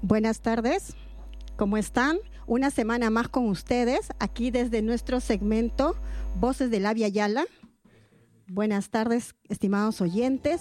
Buenas tardes, ¿cómo están? Una semana más con ustedes, aquí desde nuestro segmento Voces de Labia Yala. Buenas tardes, estimados oyentes.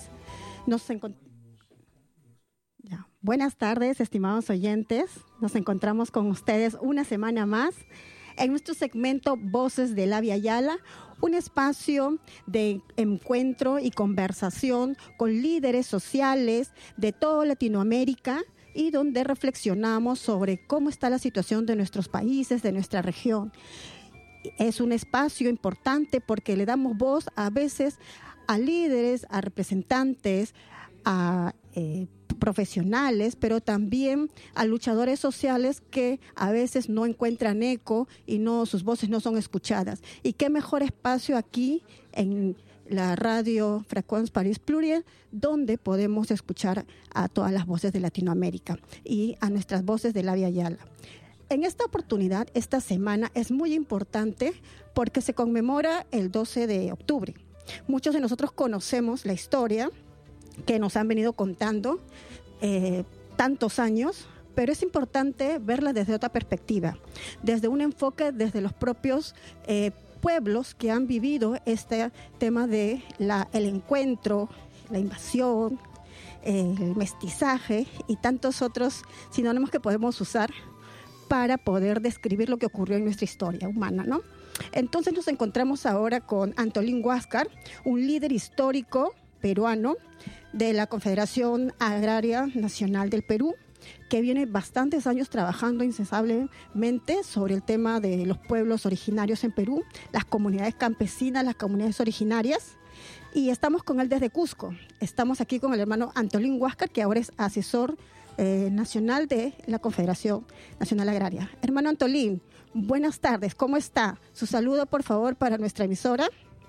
Buenas tardes, estimados oyentes. Nos encontramos con ustedes una semana más en nuestro segmento Voces de Labia Yala, un espacio de encuentro y conversación con líderes sociales de toda Latinoamérica y donde reflexionamos sobre cómo está la situación de nuestros países, de nuestra región. Es un espacio importante porque le damos voz a veces a líderes, a representantes, a profesionales, pero también a luchadores sociales que a veces no encuentran eco y sus voces no son escuchadas. Y qué mejor espacio aquí en la radio Frecuencia Paris Pluriel, donde podemos escuchar a todas las voces de Latinoamérica y a nuestras voces de Labia Yala. En esta oportunidad, esta semana es muy importante porque se conmemora el 12 de octubre. Muchos de nosotros conocemos la historia que nos han venido contando tantos años, pero es importante verla desde otra perspectiva, desde un enfoque desde los propios pueblos que han vivido este tema de el encuentro, la invasión, el mestizaje y tantos otros sinónimos que podemos usar para poder describir lo que ocurrió en nuestra historia humana, ¿no? Entonces nos encontramos ahora con Antolín Huáscar, un líder histórico peruano de la Confederación Agraria Nacional del Perú, que viene bastantes años trabajando incansablemente sobre el tema de los pueblos originarios en Perú, las comunidades campesinas, las comunidades originarias, y estamos con él desde Cusco. Estamos aquí con el hermano Antolín Huáscar, que ahora es asesor nacional de la Confederación Nacional Agraria. Hermano Antolín, buenas tardes, ¿cómo está? Su saludo, por favor, para nuestra emisora.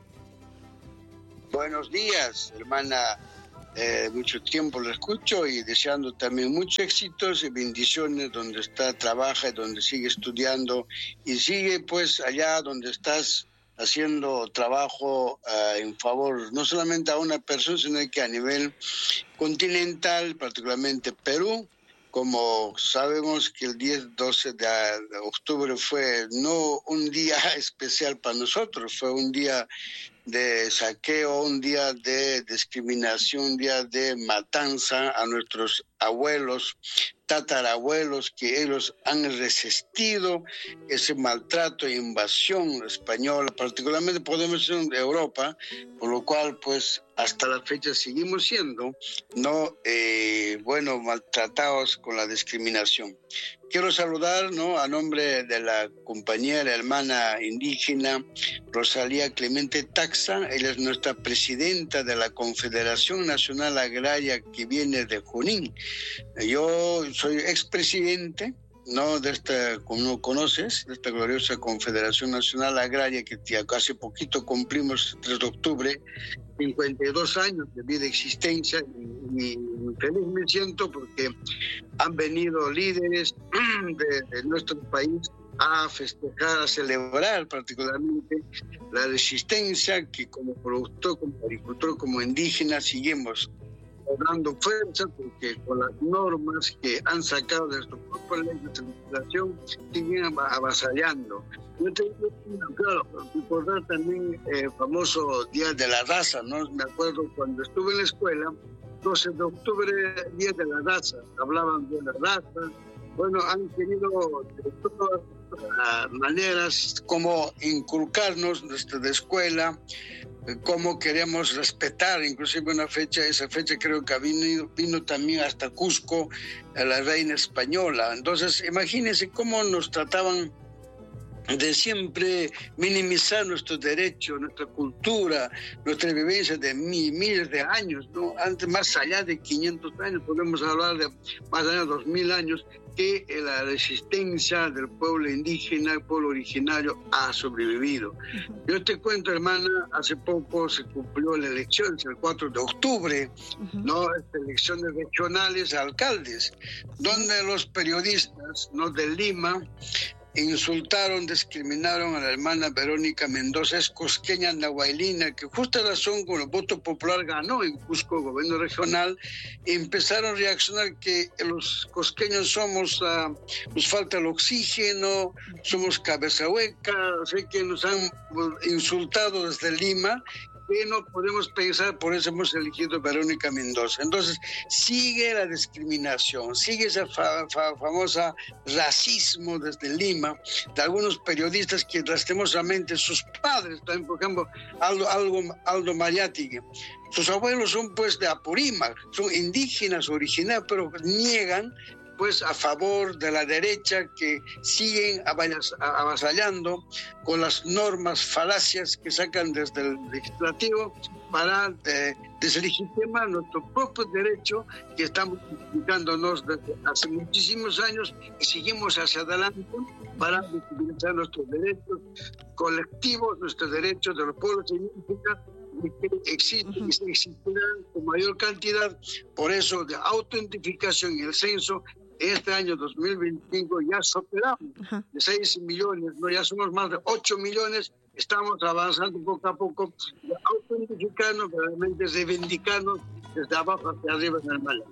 Buenos días, hermana. Mucho tiempo lo escucho y deseando también muchos éxitos y bendiciones donde trabaja, donde sigue estudiando y sigue pues allá donde estás haciendo trabajo en favor no solamente a una persona, sino que a nivel continental, particularmente Perú. Como sabemos que el 12 de octubre fue no un día especial para nosotros, fue un día de saqueo, un día de discriminación, un día de matanza a nuestros abuelos, tatarabuelos, que ellos han resistido ese maltrato e invasión española, particularmente podemos ser de Europa, por lo cual pues hasta la fecha seguimos siendo maltratados con la discriminación. Quiero saludar a nombre de la compañera hermana indígena Rosalía Clemente Taxa. Ella es nuestra presidenta de la Confederación Nacional Agraria que viene de Junín. Yo soy expresidente de esta, como conoces, de esta gloriosa Confederación Nacional Agraria que hace poquito cumplimos, 3 de octubre, 52 años de vida existencia y feliz me siento porque han venido líderes de nuestro país a festejar, a celebrar particularmente la resistencia que como productor, como agricultor, como indígena seguimos dando fuerza porque con las normas que han sacado de nuestro propio ley de legislación siguen avasallando. Yo tengo recordar también el famoso Día de la Raza, ¿no? Me acuerdo cuando estuve en la escuela, 12 de octubre, Día de la Raza, hablaban de la raza. Bueno, han querido de todas maneras como inculcarnos desde la escuela, cómo queremos respetar inclusive esa fecha creo que vino también hasta Cusco, la reina española. Entonces imagínense cómo nos trataban de siempre minimizar nuestros derechos, nuestra cultura, nuestra vivencia de miles de años, ¿no? Antes, más allá de 500 años, podemos hablar de más allá de 2000 años, que la resistencia del pueblo indígena, el pueblo originario, ha sobrevivido. Yo te cuento, hermana, hace poco se cumplió la elección, el 4 de octubre, elecciones regionales a alcaldes, donde los periodistas de Lima insultaron, discriminaron a la hermana Verónica Mendoza, es cusqueña nahuaylina, que justa razón con el voto popular ganó en Cusco, gobierno regional, y empezaron a reaccionar que los cusqueños somos, nos falta el oxígeno, somos cabeza hueca, así que nos han insultado desde Lima, que no podemos pensar, por eso hemos elegido Verónica Mendoza. Entonces, sigue la discriminación, sigue ese famosa racismo desde Lima, de algunos periodistas que lastimosamente sus padres, también, por ejemplo, Aldo Mariátegui, sus abuelos son pues de Apurímac, son indígenas originarios, pero niegan pues a favor de la derecha que siguen avasallando con las normas falacias que sacan desde el legislativo para deslegitimar nuestro propio derecho que estamos implicándonos desde hace muchísimos años y seguimos hacia adelante para utilizar nuestros derechos colectivos, nuestros derechos de los pueblos indígenas que existen y se existirán con mayor cantidad. Por eso de autoidentificación y el censo este año 2025 ya superamos de 6 millones, ¿no? Ya somos más de 8 millones, estamos avanzando poco a poco, autoidentificarnos, realmente reivindicarnos desde abajo hacia arriba en el mal.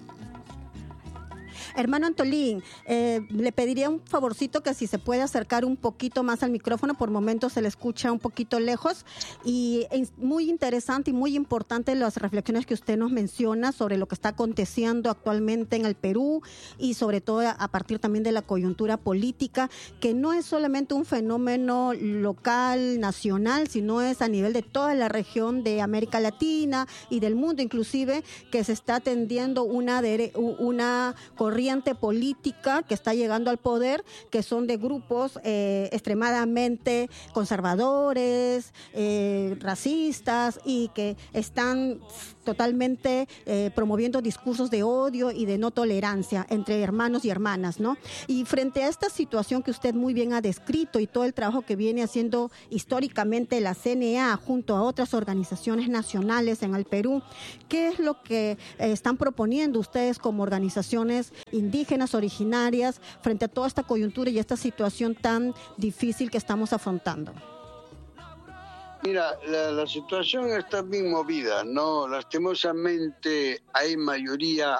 Hermano Antolín, le pediría un favorcito que si se puede acercar un poquito más al micrófono, por momentos se le escucha un poquito lejos, y es muy interesante y muy importante las reflexiones que usted nos menciona sobre lo que está aconteciendo actualmente en el Perú y sobre todo a partir también de la coyuntura política, que no es solamente un fenómeno local, nacional, sino es a nivel de toda la región de América Latina y del mundo inclusive, que se está tendiendo una corriente política que está llegando al poder, que son de grupos extremadamente conservadores, racistas, y que están totalmente promoviendo discursos de odio y de no tolerancia entre hermanos y hermanas, ¿no? Y frente a esta situación que usted muy bien ha descrito y todo el trabajo que viene haciendo históricamente la CNA junto a otras organizaciones nacionales en el Perú, ¿qué es lo que están proponiendo ustedes como organizaciones indígenas originarias frente a toda esta coyuntura y esta situación tan difícil que estamos afrontando? Mira, la situación está bien movida, ¿no? Lastimosamente hay mayoría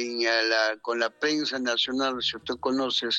con la prensa nacional, si usted conoces,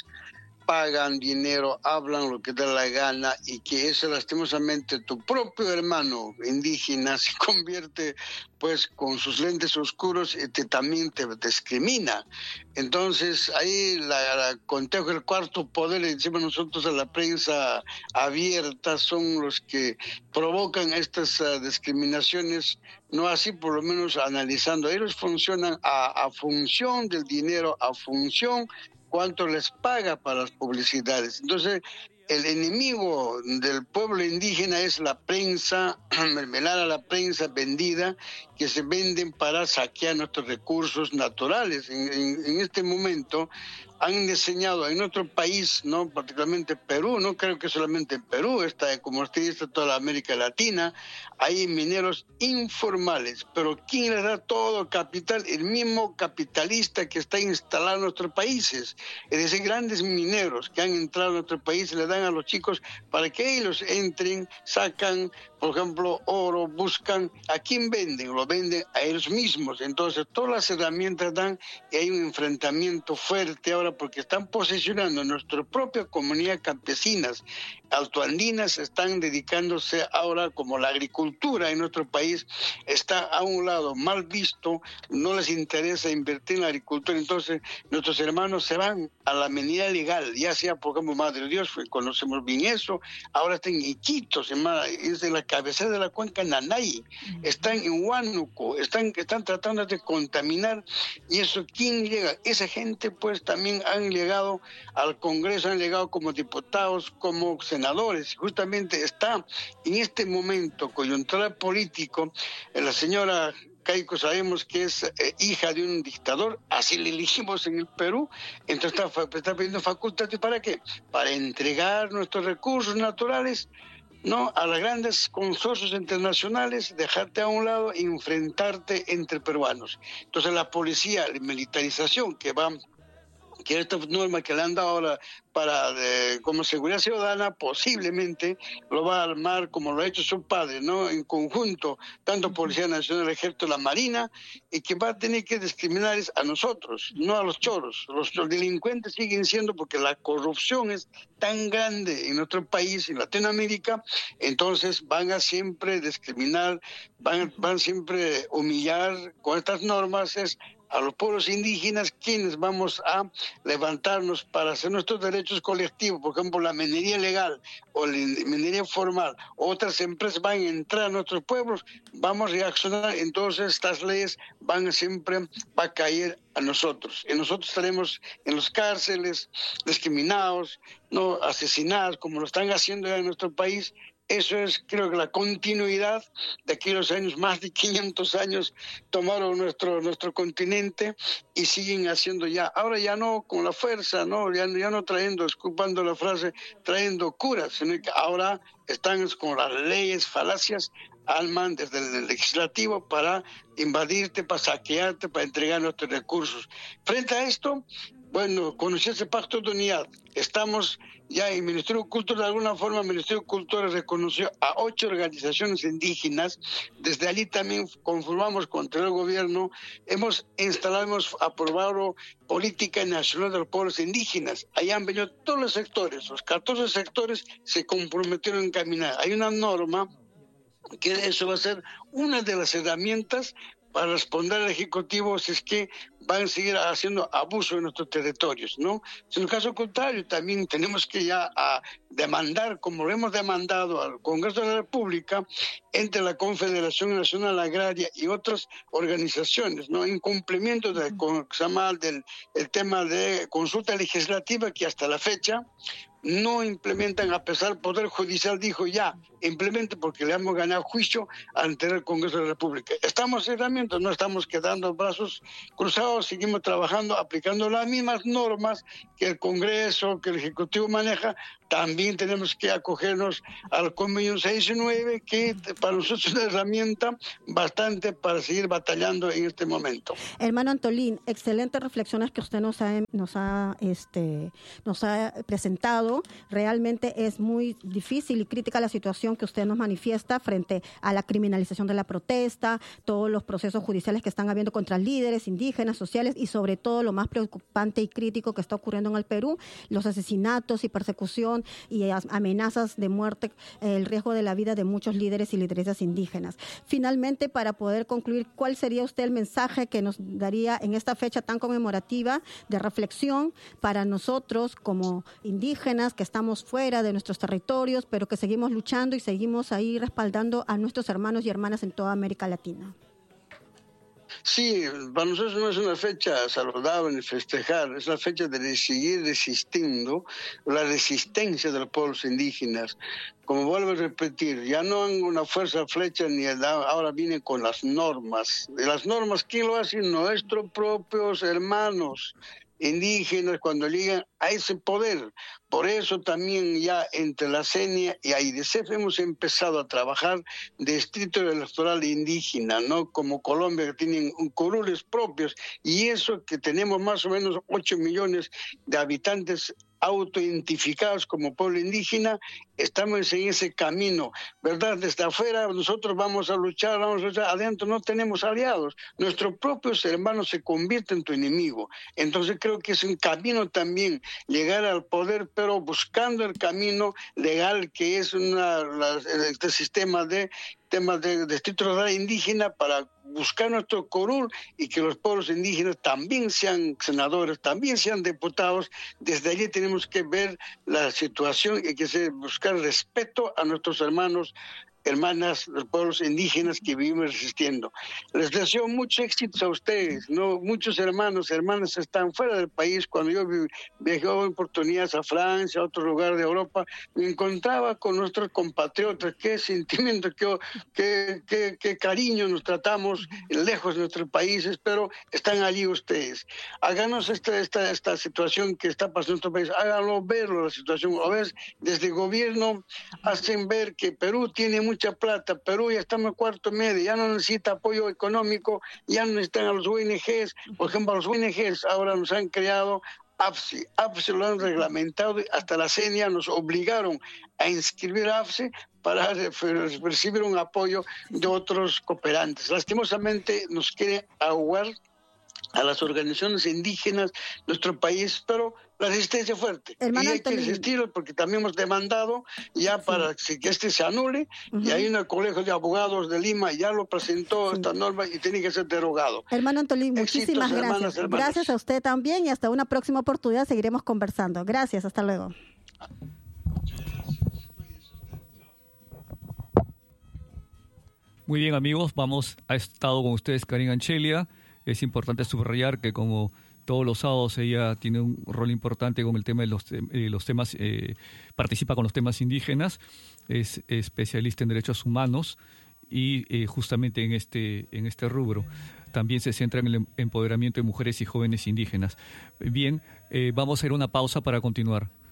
pagan dinero, hablan lo que da la gana, y que eso lastimosamente tu propio hermano indígena se convierte pues con sus lentes oscuros y también te discrimina. Entonces ahí la contexto del cuarto poder, le decimos nosotros a la prensa abierta, son los que provocan estas discriminaciones, no así por lo menos analizando. Ellos funcionan a función del dinero, a función cuánto les paga para las publicidades. Entonces, el enemigo del pueblo indígena es la prensa, mermelada, la prensa vendida, que se venden para saquear nuestros recursos naturales. En este momento han diseñado en otro país, no particularmente Perú, no creo que solamente en Perú, está, como usted dice, toda la América Latina, hay mineros informales, pero ¿quién les da todo el capital? El mismo capitalista que está instalado en nuestros países, es decir, grandes mineros que han entrado en nuestro país y le dan a los chicos para que ellos entren, sacan, por ejemplo, oro, buscan. ¿A quién venden? Lo venden a ellos mismos. Entonces, todas las herramientas dan, y hay un enfrentamiento fuerte ahora porque están posicionando nuestra propia comunidad campesinas altoandinas, están dedicándose ahora, como la agricultura en nuestro país está a un lado mal visto, no les interesa invertir en la agricultura. Entonces nuestros hermanos se van a la medida legal, ya sea por ejemplo Madre de Dios, conocemos bien eso, ahora están en Iquitos, es de la cabecera de la cuenca Nanay, están en Huánuco, están tratando de contaminar. Y eso, ¿quién llega? Esa gente pues también han llegado al Congreso, han llegado como diputados, como senadores. Justamente está en este momento coyuntural político, la señora Keiko sabemos que es hija de un dictador, así le elegimos en el Perú. Entonces está pidiendo facultades, ¿para qué? Para entregar nuestros recursos naturales, ¿no?, a los grandes consorcios internacionales, dejarte a un lado e enfrentarte entre peruanos. Entonces la policía, la militarización que va que esta norma que le han dado ahora para como seguridad ciudadana posiblemente lo va a armar como lo ha hecho su padre, ¿no? En conjunto, tanto Policía Nacional, Ejército, la Marina, y que va a tener que discriminar a nosotros, no a los choros. Los delincuentes siguen siendo, porque la corrupción es tan grande en nuestro país, en Latinoamérica, entonces van a siempre discriminar, van siempre humillar con estas normas, a los pueblos indígenas, quienes vamos a levantarnos para hacer nuestros derechos colectivos. Por ejemplo, la minería legal o la minería formal, otras empresas van a entrar a nuestros pueblos, vamos a reaccionar, entonces estas leyes va a caer a nosotros. Y nosotros estaremos en las cárceles, discriminados, no asesinados, como lo están haciendo ya en nuestro país. Eso es, creo que la continuidad de aquellos años, más de 500 años tomaron nuestro continente y siguen haciendo ya. Ahora ya no con la fuerza, no, ya no trayendo, disculpando la frase, trayendo curas, sino que ahora están con las leyes, falacias, alman desde el legislativo para invadirte, para saquearte, para entregar nuestros recursos. Frente a esto, bueno, conocí ese pacto de unidad. Estamos ya en el Ministerio de Cultura, de alguna forma el Ministerio de Cultura reconoció a 8 organizaciones indígenas. Desde allí también conformamos contra el gobierno. Hemos aprobado política nacional de los pueblos indígenas. Ahí han venido todos los sectores, los 14 sectores se comprometieron a encaminar. Hay una norma que eso va a ser una de las herramientas para responder al Ejecutivo si es que van a seguir haciendo abuso en nuestros territorios, ¿no? En el caso contrario, también tenemos que ya demandar, como lo hemos demandado al Congreso de la República, entre la Confederación Nacional Agraria y otras organizaciones, ¿no? En cumplimiento del el tema de consulta legislativa, que hasta la fecha no implementan, a pesar del Poder Judicial dijo ya, implemente, porque le hemos ganado juicio ante el Congreso de la República. Estamos herramientas, no estamos quedando brazos cruzados, seguimos trabajando, aplicando las mismas normas que el Congreso, que el Ejecutivo maneja. También tenemos que acogernos al Convenio 619, que para nosotros es una herramienta bastante para seguir batallando en este momento. Hermano Antolín, excelentes reflexiones que usted nos ha presentado. Realmente es muy difícil y crítica la situación que usted nos manifiesta frente a la criminalización de la protesta, todos los procesos judiciales que están habiendo contra líderes indígenas, sociales, y sobre todo lo más preocupante y crítico que está ocurriendo en el Perú, los asesinatos y persecución y amenazas de muerte, el riesgo de la vida de muchos líderes y lideresas indígenas. Finalmente, para poder concluir, ¿cuál sería usted el mensaje que nos daría en esta fecha tan conmemorativa de reflexión para nosotros como indígenas que estamos fuera de nuestros territorios, pero que seguimos luchando y seguimos ahí respaldando a nuestros hermanos y hermanas en toda América Latina? Sí, para nosotros no es una fecha saludable ni festejar, es la fecha de seguir resistiendo, la resistencia de los pueblos indígenas. Como vuelvo a repetir, ya no han una fuerza flecha ni ahora vienen con las normas. De las normas, ¿quién lo hace? Nuestros propios hermanos indígenas, cuando llegan a ese poder. Por eso también ya entre la CENIA y AIDESEF hemos empezado a trabajar distrito electoral indígena, ¿no? Como Colombia, que tienen curules propios, y eso que tenemos más o menos 8 millones de habitantes autoidentificados como pueblo indígena, estamos en ese camino, ¿verdad? Desde afuera nosotros vamos a luchar, adentro no tenemos aliados, nuestros propios hermanos se convierten en tu enemigo. Entonces creo que es un camino también llegar al poder, pero buscando el camino legal que es este sistema de temas de distrito rural indígena para buscar nuestro curul y que los pueblos indígenas también sean senadores, también sean diputados. Desde allí tenemos que ver la situación y que buscar respeto a nuestros hermanas, los pueblos indígenas que vivimos resistiendo. Les deseo mucho éxito a ustedes, ¿no? Muchos hermanos, hermanas están fuera del país. Cuando yo viajé en oportunidades a Francia, a otro lugar de Europa, me encontraba con nuestros compatriotas. Qué sentimiento, qué cariño nos tratamos lejos de nuestros países, pero están allí ustedes. Háganos esta situación que está pasando en nuestro país, háganlo verlo la situación. A veces desde el gobierno hacen ver que Perú tiene mucha plata, Perú ya estamos en cuarto medio, ya no necesita apoyo económico, ya no necesitan a los ONGs. Por ejemplo, a los ONGs ahora nos han creado AFSI. AFSI lo han reglamentado, hasta la CENIA nos obligaron a inscribir a AFSI para recibir un apoyo de otros cooperantes. Lastimosamente nos quiere ahogar a las organizaciones indígenas de nuestro país, pero la resistencia es fuerte. Hermano y hay que resistir porque también hemos demandado ya para que este se anule, y hay un colegio de abogados de Lima, ya lo presentó esta norma y tiene que ser derogado. Hermano Antolín, muchísimas gracias. Gracias a usted también y hasta una próxima oportunidad seguiremos conversando. Gracias, hasta luego. Muy bien, amigos, ha estado con ustedes Karen Anchelia. Es importante subrayar que como todos los sábados ella tiene un rol importante con el tema de los temas, participa con los temas indígenas, es especialista en derechos humanos y justamente en este rubro. También se centra en el empoderamiento de mujeres y jóvenes indígenas. Bien, vamos a ir a una pausa para continuar.